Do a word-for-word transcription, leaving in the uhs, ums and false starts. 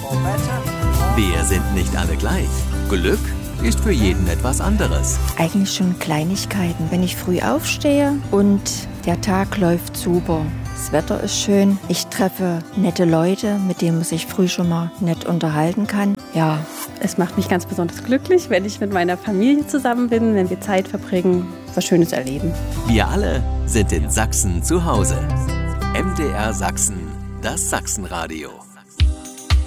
Wir sind nicht alle gleich. Glück ist für jeden etwas anderes. Eigentlich schon Kleinigkeiten. Wenn ich früh aufstehe und der Tag läuft super. Das Wetter ist schön. Ich treffe nette Leute, mit denen man sich früh schon mal nett unterhalten kann. Ja. Es macht mich ganz besonders glücklich, wenn ich mit meiner Familie zusammen bin, wenn wir Zeit verbringen, was Schönes erleben. Wir alle sind in Sachsen zu Hause. M D R Sachsen, das Sachsenradio.